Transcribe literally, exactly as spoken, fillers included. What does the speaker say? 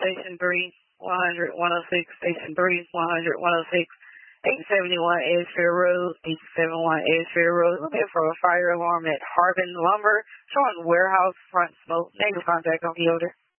Station three, one hundred, one oh six, Station three, one hundred, one oh six, eight seventy-one Edgefield Road, eight seventy-one Edgefield Road. Looking for a fire alarm at Harbin Lumber, showing warehouse front smoke. Name and contact on the order.